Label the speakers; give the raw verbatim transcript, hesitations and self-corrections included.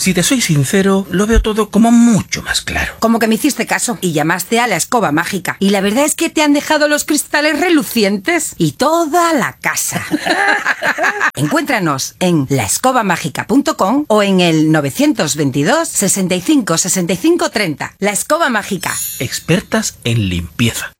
Speaker 1: Si te soy sincero, lo veo todo como mucho más claro.
Speaker 2: Como que me hiciste caso y llamaste a la escoba mágica. Y la verdad es que te han dejado los cristales relucientes y toda la casa. Encuéntranos en la escoba mágica punto com o en el novecientos veintidós, sesenta y cinco, sesenta y cinco, treinta. La Escoba Mágica.
Speaker 1: Expertas en limpieza.